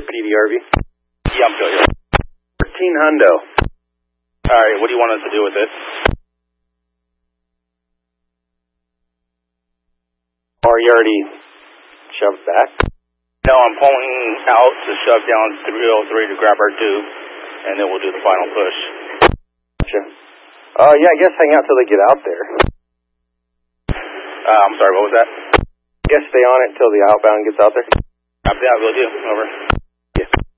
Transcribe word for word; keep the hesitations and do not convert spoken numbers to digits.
P D R V? Yeah, I'm still here. fourteen hundo. Alright, what do you want us to do with this? Or you already shoved back? No, I'm pulling out to shove down three oh three to grab our tube, and then we'll do the final push. Gotcha. Uh, yeah, I guess hang out till they get out there. Uh, I'm sorry, what was that? I guess stay on it till the outbound gets out there. Copy that, will do. Over.